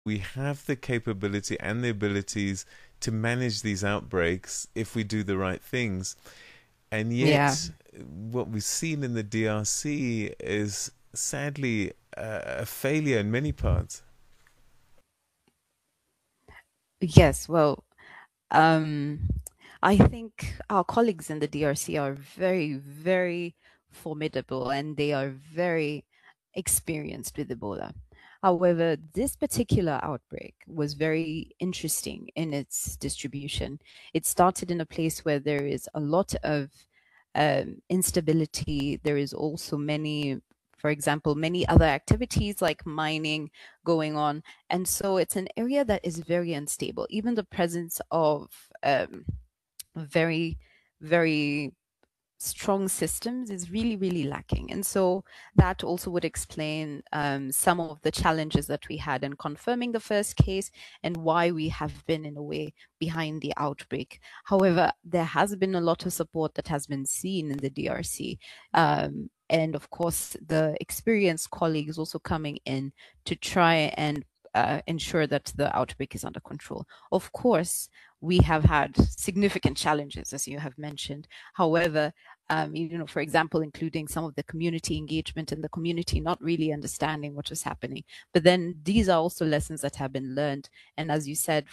we have the capability and the abilities to manage these outbreaks if we do the right things. And Yeah. yet, what we've seen in the DRC is sadly a failure in many parts. Yes. Well, um, I think our colleagues in the DRC are very, very formidable and they are very experienced with Ebola. However, this particular outbreak was very interesting in its distribution. It started in a place where there is a lot of instability. There is also many, for example, many other activities like mining going on. And so it's an area that is very unstable. Even the presence of very, very strong systems is really, really lacking. And so that also would explain some of the challenges that we had in confirming the first case and why we have been, in a way, behind the outbreak. However, there has been a lot of support that has been seen in the DRC. And of course, the experienced colleagues also coming in to try and ensure that the outbreak is under control. Of course, we have had significant challenges, as you have mentioned. However, for example, including some of the community engagement and the community not really understanding what was happening. But then these are also lessons that have been learned. And as you said,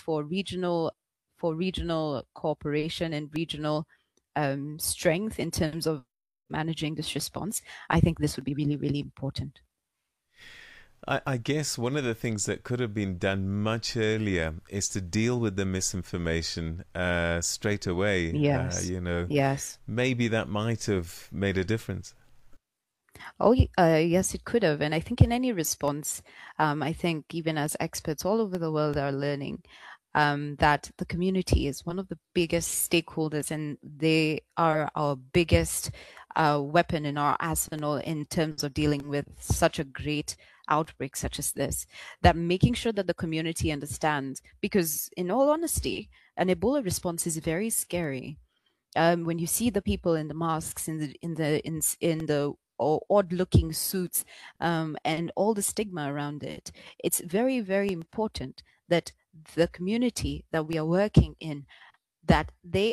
for regional cooperation and regional strength in terms of managing this response, I think this would be really, really important. I guess one of the things that could have been done much earlier is to deal with the misinformation straight away. Yes, yes. Maybe that might have made a difference. Oh, yes, it could have. And I think in any response, I think even as experts all over the world are learning, that the community is one of the biggest stakeholders and they are our biggest weapon in our arsenal in terms of dealing with such a great outbreak such as this. That making sure that the community understands, because in all honesty, an Ebola response is very scary. When you see the people in the masks, in the odd looking suits, and all the stigma around it, it's very, very important that the community that we are working in, that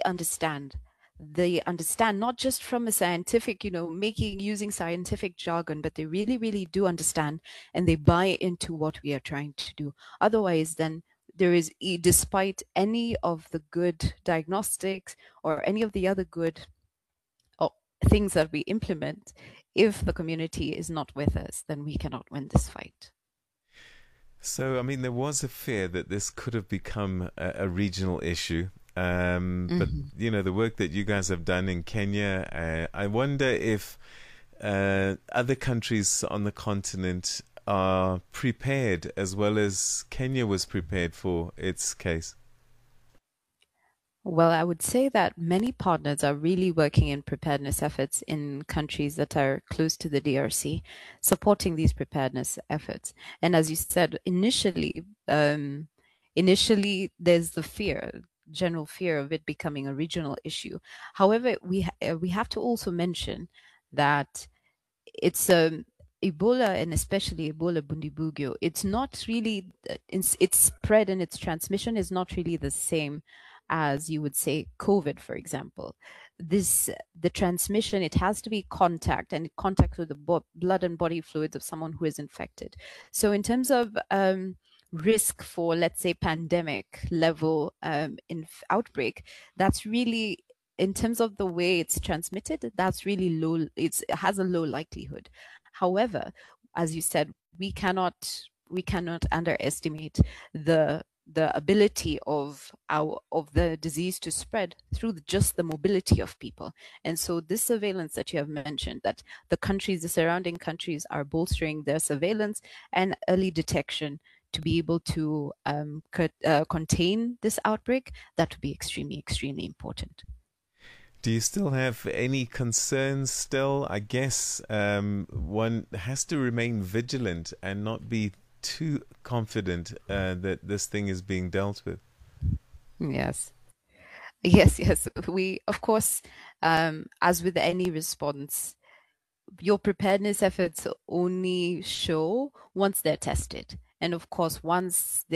they understand not just from a scientific, making using scientific jargon, but they really, really do understand and they buy into what we are trying to do. Otherwise, then there is, despite any of the good diagnostics or any of the other good uh, things that we implement, if the community is not with us, then we cannot win this fight. So, I mean, there was a fear that this could have become a regional issue. But, Mhm. the work that you guys have done in Kenya, I wonder if other countries on the continent are prepared as well as Kenya was prepared for its case. Well, I would say that many partners are really working in preparedness efforts in countries that are close to the DRC, supporting these preparedness efforts. And as you said, initially there's the fear, general fear of it becoming a regional issue. However, we have to also mention that it's Ebola and especially Ebola Bundibugyo. It's not really its spread and its transmission is not really the same as you would say COVID, for example. This the transmission, it has to be contact and contact with the blood and body fluids of someone who is infected. So in terms of risk for, let's say, pandemic level outbreak, that's really, in terms of the way it's transmitted, that's really low. It has a low likelihood. However, as you said, we cannot underestimate the ability of the disease to spread through just the mobility of people. And so this surveillance that you have mentioned, that the surrounding countries are bolstering their surveillance and early detection to be able to contain this outbreak, that would be extremely, extremely important. Do you still have any concerns still? I guess one has to remain vigilant and not be too confident that this thing is being dealt with. Yes. Yes, yes. We, of course, as with any response, your preparedness efforts only show once they're tested. And of course, once